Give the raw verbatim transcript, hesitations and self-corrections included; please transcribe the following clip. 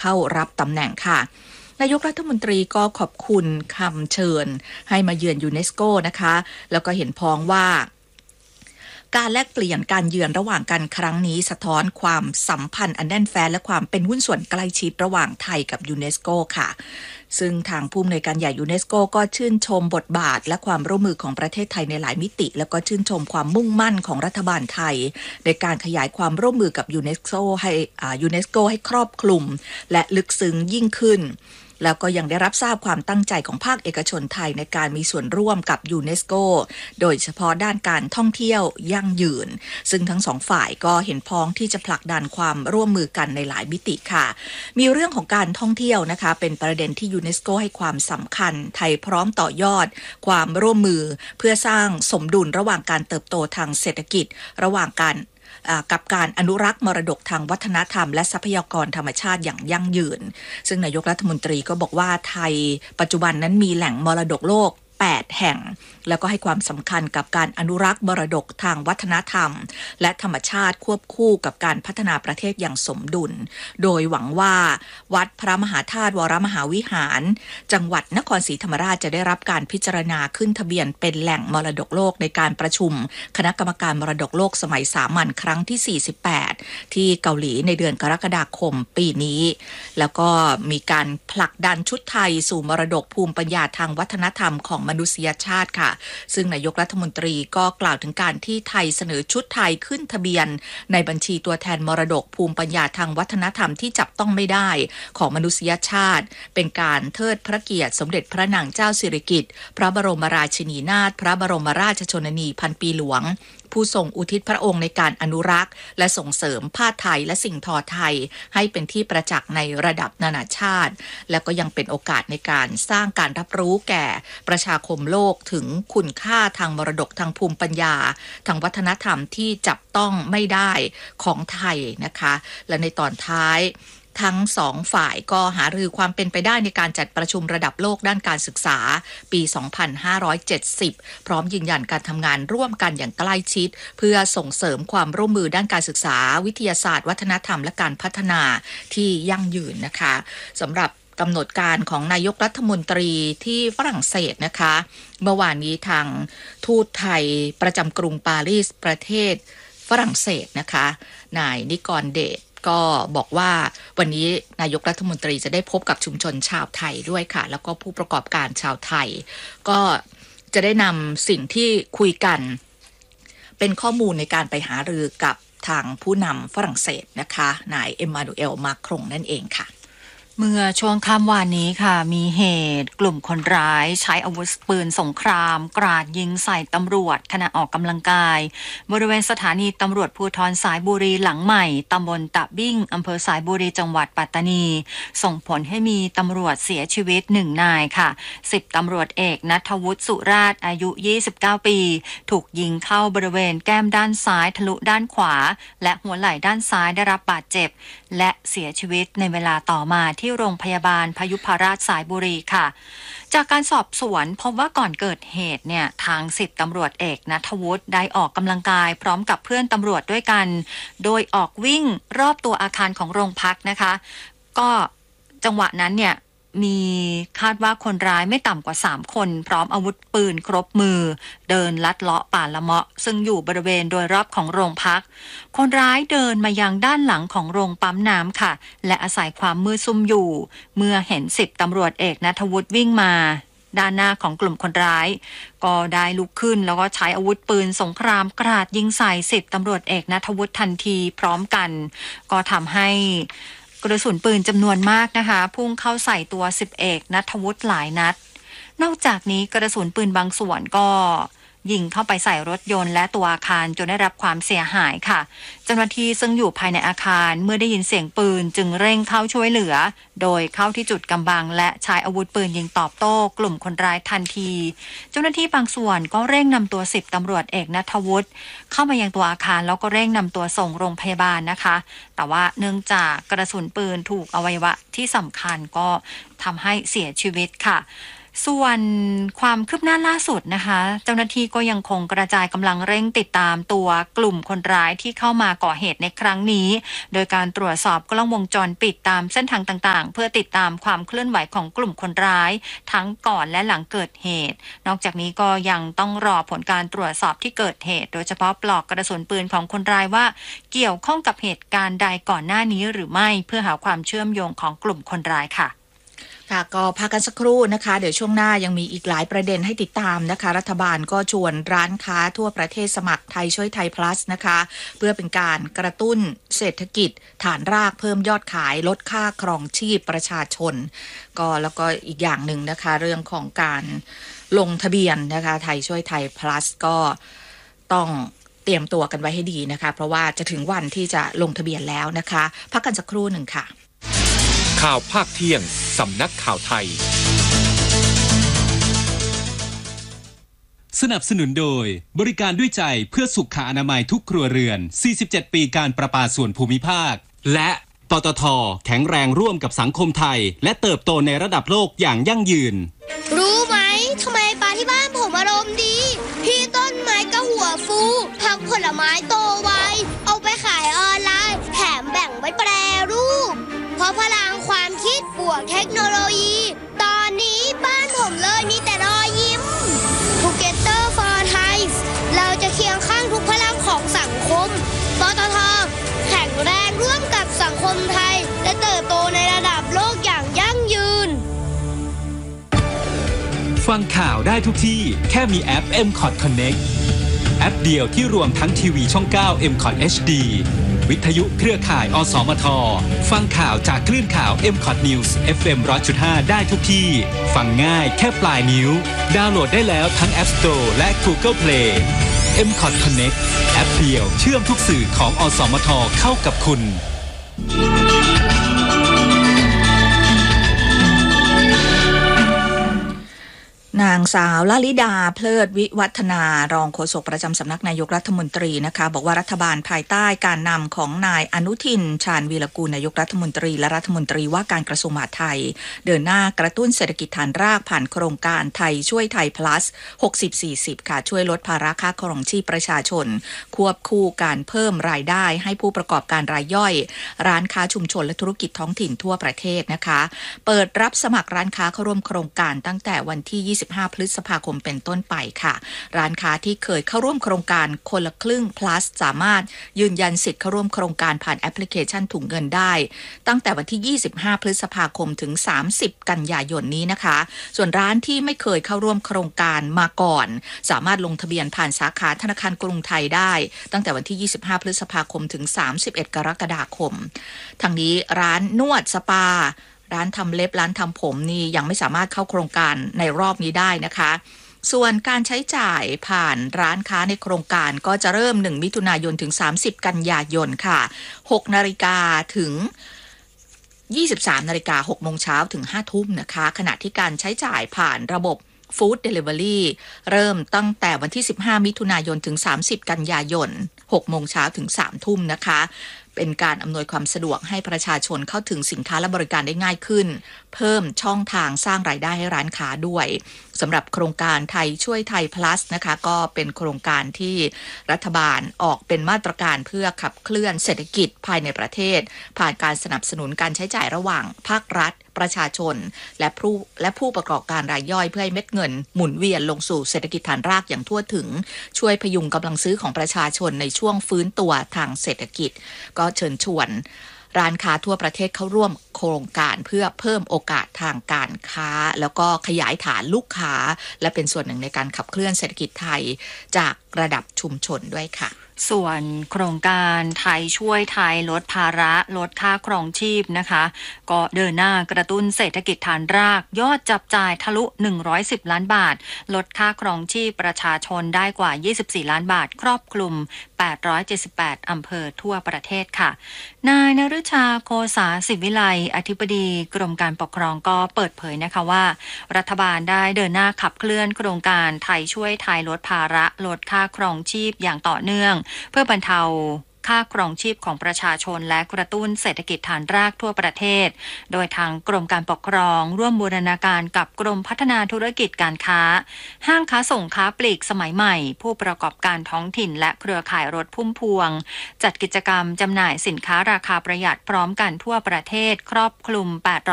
เข้ารับตำแหน่งค่ะนายกรัฐมนตรีก็ขอบคุณคำเชิญให้มาเยือนยูเนสโกนะคะแล้วก็เห็นพ้องว่าการแลกเปลี่ยนการเยือนระหว่างกันครั้งนี้สะท้อนความสัมพันธ์อันแน่นแฟ้นและความเป็นหุ้นส่วนใกล้ชิดระหว่างไทยกับยูเนสโกค่ะซึ่งทางผู้อำนวยการใหญ่ยูเนสโกก็ชื่นชมบทบาทและความร่วมมือของประเทศไทยในหลายมิติแล้วก็ชื่นชมความมุ่งมั่นของรัฐบาลไทยในการขยายความร่วมมือกับยูเนสโกให้อ่ายูเนสโกให้ครอบคลุมและลึกซึ้งยิ่งขึ้นแล้วก็ยังได้รับทราบความตั้งใจของภาคเอกชนไทยในการมีส่วนร่วมกับยูเนสโกโดยเฉพาะด้านการท่องเที่ยวยั่งยืนซึ่งทั้งสองฝ่ายก็เห็นพ้องที่จะผลักดันความร่วมมือกันในหลายมิติค่ะมีเรื่องของการท่องเที่ยวนะคะเป็นประเด็นที่ยูเนสโกให้ความสำคัญไทยพร้อมต่อยอดความร่วมมือเพื่อสร้างสมดุลระหว่างการเติบโตทางเศรษฐกิจระหว่างการกับการอนุรักษ์มรดกทางวัฒนธรรมและทรัพยากรธรรมชาติอย่างยั่งยืนซึ่งนายกรัฐมนตรีก็บอกว่าไทยปัจจุบันนั้นมีแหล่งมรดกโลกแปดแห่งแล้วก็ให้ความสำคัญกับการอนุรักษ์มรดกทางวัฒนธรรมและธรรมชาติควบคู่กับการพัฒนาประเทศอย่างสมดุลโดยหวังว่าวัดพระมหาธาตุวรมหาวิหารจังหวัดนครศรีธรรมราชจะได้รับการพิจารณาขึ้นทะเบียนเป็นแหล่งมรดกโลกในการประชุมคณะกรรมการมรดกโลกสมัยสามัญครั้งที่สี่สิบแปดที่เกาหลีในเดือนกรกฎาคมปีนี้แล้วก็มีการผลักดันชุดไทยสู่มรดกภูมิปัญญาทางวัฒนธรรมของมนุษยชาติค่ะซึ่งนายกรัฐมนตรีก็กล่าวถึงการที่ไทยเสนอชุดไทยขึ้นทะเบียนในบัญชีตัวแทนมรดกภูมิปัญญาทางวัฒนธรรมที่จับต้องไม่ได้ของมนุษยชาติเป็นการเทิดพระเกียรติสมเด็จพระนางเจ้าสิริกิติ์พระบรมราชินีนาถพระบรมราชชนนีพันปีหลวงผู้ทรงอุทิศพระองค์ในการอนุรักษ์และส่งเสริมผ้าไทยและสิ่งทอไทยให้เป็นที่ประจักษ์ในระดับนานาชาติและก็ยังเป็นโอกาสในการสร้างการรับรู้แก่ประชาคมโลกถึงคุณค่าทางมรดกทางภูมิปัญญาทางวัฒนธรรมที่จับต้องไม่ได้ของไทยนะคะและในตอนท้ายทั้งสองฝ่ายก็หารือความเป็นไปได้ในการจัดประชุมระดับโลกด้านการศึกษาปีสองพันห้าร้อยเจ็ดสิบพร้อมยืนยันการทำงานร่วมกันอย่างใกล้ชิดเพื่อส่งเสริมความร่วมมือด้านการศึกษาวิทยาศาสตร์วัฒนธรรมและการพัฒนาที่ยั่งยืนนะคะสำหรับกำหนดการของนายกรัฐมนตรีที่ฝรั่งเศสนะคะเมื่อวานนี้ทางทูตไทยประจำกรุงปารีสประเทศฝรั่งเศสนะคะนายนิกรเดชก็บอกว่าวันนี้นายกรัฐมนตรีจะได้พบกับชุมชนชาวไทยด้วยค่ะแล้วก็ผู้ประกอบการชาวไทยก็จะได้นำสิ่งที่คุยกันเป็นข้อมูลในการไปหารือกับทางผู้นำฝรั่งเศสนะคะนายเอ็มมานูเอลมาครงนั่นเองค่ะเมื่อช่วงค่ำวานนี้ค่ะมีเหตุกลุ่มคนร้ายใช้อาวุธปืนสงครามกราดยิงใส่ตำรวจขณะออกกำลังกายบริเวณสถานีตำรวจภูธรสายบุรีหลังใหม่ตำบลตะบิ้งอำเภอสายบุรีจังหวัดปัตตานีส่งผลให้มีตำรวจเสียชีวิตหนึ่งนายค่ะสิบตำรวจเอกณัฐวุฒิสุราชอายุยี่สิบเก้าปีถูกยิงเข้าบริเวณแก้มด้านซ้ายทะลุด้านขวาและหัวไหล่ด้านซ้ายได้รับบาดเจ็บและเสียชีวิตในเวลาต่อมาที่โรงพยาบาลพยุพราชสายบุรีค่ะจากการสอบสวนพบว่าก่อนเกิดเหตุเนี่ยทางสิบตำรวจเอกณัฐวุฒิได้ออกกำลังกายพร้อมกับเพื่อนตำรวจด้วยกันโดยออกวิ่งรอบตัวอาคารของโรงพักนะคะก็จังหวะนั้นเนี่ยมีคาดว่าคนร้ายไม่ต่ำกว่าสามคนพร้อมอาวุธปืนครบมือเดินลัดเลาะป่าละเมาะซึ่งอยู่บริเวณโดยรอบของโรงพักคนร้ายเดินมายังด้านหลังของโรงปั๊มน้ำค่ะและอาศัยความมืดซุ่มอยู่เมื่อเห็นสิบตำรวจเอกณัฐวุฒิวิ่งมาด้านหน้าของกลุ่มคนร้ายก็ได้ลุกขึ้นแล้วก็ใช้อาวุธปืนสงครามกราดยิงใส่สิบตำรวจเอกณัฐวุฒิทันทีพร้อมกันก็ทำให้กระสุนปืนจำนวนมากนะคะพุ่งเข้าใส่ตัวสิบเอกณัฐวุฒิหลายนัดนอกจากนี้กระสุนปืนบางส่วนก็ยิงเข้าไปใส่รถยนต์และตัวอาคารจนได้รับความเสียหายค่ะเจ้าหน้าที่ซึ่งอยู่ภายในอาคารเมื่อได้ยินเสียงปืนจึงเร่งเข้าช่วยเหลือโดยเข้าที่จุดกำบังและใช้อาวุธปืนยิงตอบโต้กลุ่มคนร้ายทันทีเจ้าหน้าที่บางส่วนก็เร่งนำตัวสิบตำรวจเอกณัฐวุฒิเข้ามายังตัวอาคารแล้วก็เร่งนำตัวส่งโรงพยาบาลนะคะแต่ว่าเนื่องจากกระสุนปืนถูกอวัยวะที่สำคัญก็ทำให้เสียชีวิตค่ะส่วนความคืบหน้าล่าสุดนะคะเจ้าหน้าที่ก็ยังคงกระจายกำลังเร่งติดตามตัวกลุ่มคนร้ายที่เข้ามาก่อเหตุในครั้งนี้โดยการตรวจสอบกล้องวงจรปิดตามเส้นทางต่างๆเพื่อติดตามความเคลื่อนไหวของกลุ่มคนร้ายทั้งก่อนและหลังเกิดเหตุนอกจากนี้ก็ยังต้องรอผลการตรวจสอบที่เกิดเหตุโดยเฉพาะปลอกกระสุนปืนของคนร้ายว่าเกี่ยวข้องกับเหตุการณ์ใดก่อนหน้านี้หรือไม่เพื่อหาความเชื่อมโยงของกลุ่มคนร้ายค่ะค่ะก็พักกันสักครู่นะคะเดี๋ยวช่วงหน้ายังมีอีกหลายประเด็นให้ติดตามนะคะรัฐบาลก็ชวนร้านค้าทั่วประเทศสมัครไทยช่วยไทย plus นะคะเพื่อเป็นการกระตุ้นเศรษฐกิจฐานรากเพิ่มยอดขายลดค่าครองชีพประชาชนก็แล้วก็อีกอย่างหนึ่งนะคะเรื่องของการลงทะเบียนนะคะไทยช่วยไทย plus ก็ต้องเตรียมตัวกันไว้ให้ดีนะคะเพราะว่าจะถึงวันที่จะลงทะเบียนแล้วนะคะพักกันสักครู่หนึ่งค่ะข่าวภาคเที่ยงสำนักข่าวไทยสนับสนุนโดยบริการด้วยใจเพื่อสุขอนามัยทุกครัวเรือนสี่สิบเจ็ดปีการประปาส่วนภูมิภาคและปตท.แข็งแรงร่วมกับสังคมไทยและเติบโตในระดับโลกอย่างยั่งยืนรู้ไหมทำไมปลาที่บ้านผมอารมณ์ดีพี่ต้นไม้ก็หัวฟูผักผลไม้โตไวเอาไปขายออนไลน์แถมแบ่งไว้แปรรูปเพราะพลังความคิดบวกเทคโนโลยีตอนนี้บ้านผมเลยมีแต่รอยยิ้ม Together for Thai เราจะเคียงข้างทุกพลังของสังคมปตท.แข็งแรงร่วมกับสังคมไทยและเติบโตในระดับโลกอย่างยั่งยืนฟังข่าวได้ทุกที่แค่มีแอป เอ็ม คอท Connect แอปเดียวที่รวมทั้งทีวีช่อง เก้า เอ็ม คอท เอช ดี วิทยุเครือข่าย อสมท ฟังข่าวจากคลื่นข่าว เอ็ม คอท News เอฟ เอ็ม หนึ่งร้อยจุดห้า ได้ทุกที่ ฟังง่ายแค่ปลายนิ้วดาวน์โหลดได้แล้วทั้ง App Store และ Google Play เอ็ม คอท Connect แอปเดียวเชื่อมทุกสื่อของอสมทเข้ากับคุณนางสาวลลิดาเพลิดวิวัฒนารองโฆษกประจำสำนักนายกรัฐมนตรีนะคะบอกว่ารัฐบาลภายใต้การนำของนายอนุทินชาญวีรกูลนายกรัฐมนตรีและรัฐมนตรีว่าการกระทรวงมหาดไทยเดินหน้ากระตุ้นเศรษฐกิจฐานรากผ่านโครงการไทยช่วยไทย plus หกสิบ สี่สิบ ค่ะช่วยลดภาระค่าครองชีพประชาชนควบคู่การเพิ่มรายได้ให้ผู้ประกอบการรายย่อยร้านค้าชุมชนและธุรกิจท้องถิ่นทั่วประเทศนะคะเปิดรับสมัครร้านค้าเข้าร่วมโครงการตั้งแต่วันที่ยี่สิบห้าพฤษภาคมเป็นต้นไปค่ะร้านค้าที่เคยเข้าร่วมโครงการคนละครึ่ง plus สามารถยืนยันสิทธิ์เข้าร่วมโครงการผ่านแอปพลิเคชันถุงเงินได้ตั้งแต่วันที่ยี่สิบห้าพฤษภาคมถึงสามสิบกันยายนนี้นะคะส่วนร้านที่ไม่เคยเข้าร่วมโครงการมาก่อนสามารถลงทะเบียนผ่านสาขาธนาคารกรุงไทยได้ตั้งแต่วันที่ยี่สิบห้าพฤษภาคมถึงสามสิบเอ็ดกรกฎาคมทั้งนี้ร้านนวดสปาร้านทำเล็บร้านทำผมนี่ยังไม่สามารถเข้าโครงการในรอบนี้ได้นะคะส่วนการใช้จ่ายผ่านร้านค้าในโครงการก็จะเริ่มหนึ่งมิถุนายนถึงสามสิบกันยายนค่ะหกนาฬิกาถึงยี่สิบสามนาฬิกาหกโมงเช้าถึงห้าทุ่มนะคะขณะที่การใช้จ่ายผ่านระบบฟู้ดเดลิเวอรี่เริ่มตั้งแต่วันที่สิบห้ามิถุนายนถึงสามสิบกันยายนหกโมงเช้าถึงสามทุ่มนะคะเป็นการอำนวยความสะดวกให้ประชาชนเข้าถึงสินค้าและบริการได้ง่ายขึ้นเพิ่มช่องทางสร้างรายได้ให้ร้านค้าด้วยสำหรับโครงการไทยช่วยไทย plus นะคะก็เป็นโครงการที่รัฐบาลออกเป็นมาตรการเพื่อขับเคลื่อนเศรษฐกิจภายในประเทศผ่านการสนับสนุนการใช้จ่ายระหว่างภาครัฐประชาชนและผู้และผู้ประกอบการรายย่อยเพื่อให้เม็ดเงินหมุนเวียนลงสู่เศรษฐกิจฐานรากอย่างทั่วถึงช่วยพยุงกำลังซื้อของประชาชนในช่วงฟื้นตัวทางเศรษฐกิจก็เชิญชวนร้านค้าทั่วประเทศเข้าร่วมโครงการเพื่อเพิ่มโอกาสทางการค้าแล้วก็ขยายฐานลูกค้าและเป็นส่วนหนึ่งในการขับเคลื่อนเศรษฐกิจไทยจากระดับชุมชนด้วยค่ะส่วนโครงการไทยช่วยไทยลดภาระลดค่าครองชีพนะคะก็เดินหน้ากระตุ้นเศรษฐกิจฐานรากยอดจับจ่ายทะลุหนึ่งร้อยสิบล้านบาทลดค่าครองชีพประชาชนได้กว่ายี่สิบสี่ล้านบาทครอบคลุมแปดร้อยเจ็ดสิบแปดอำเภอทั่วประเทศค่ะนายนฤชาโคสาศิวิไลอธิบดีกรมการปกครองก็เปิดเผยนะคะว่ารัฐบาลได้เดินหน้าขับเคลื่อนโครงการไทยช่วยไทยลดภาระลดค่าครองชีพอย่างต่อเนื่องเพื่อบรรเทาค่าครองชีพของประชาชนและกระตุ้นเศรษฐกิจฐานรากทั่วประเทศโดยทางกรมการปกครองร่วมบูรณาการกับกรมพัฒนาธุรกิจการค้าห้างค้าส่งค้าปลีกสมัยใหม่ผู้ประกอบการท้องถิ่นและเครือข่ายรถพุ่มพวงจัดกิจกรรมจำหน่ายสินค้าราคาประหยัดพร้อมกันทั่วประเทศครอบคลุมแปดร้อย